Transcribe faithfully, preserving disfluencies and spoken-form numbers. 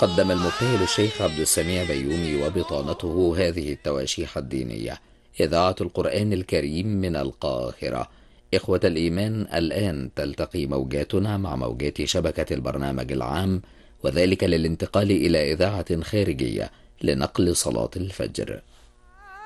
قدم المبتهل الشيخ عبد السميع بيومي وبطانته هذه التواشيح الدينية. إذاعة القرآن الكريم من القاهرة. إخوة الإيمان، الآن تلتقي موجاتنا مع موجات شبكة البرنامج العام، وذلك للانتقال إلى إذاعة خارجية لنقل صلاة الفجر.